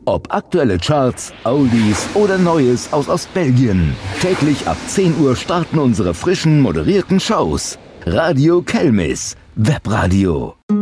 Ob aktuelle Charts, Oldies oder Neues aus Ostbelgien. Täglich ab 10 Uhr starten unsere frischen, moderierten Shows. Radio Kelmis. Webradio.